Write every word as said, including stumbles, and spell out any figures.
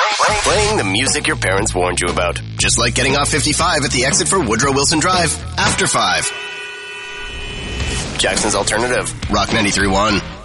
Playing the music your parents warned you about. Just like getting off fifty-five at the exit for Woodrow Wilson Drive. After five. Jackson's Alternative. Rock ninety-three point one.